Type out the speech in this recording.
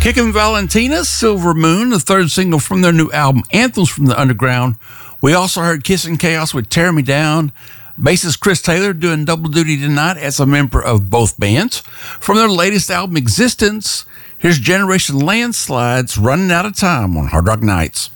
Kicking Valentina, Silver Moon, the third single from their new album, Anthems from the Underground. We also heard Kissing Chaos with Tear Me Down. Bassist Chris Taylor doing double duty tonight as a member of both bands. From their latest album, Existence, here's Generation Landslides, Running Out of Time on Hard Rock Nights.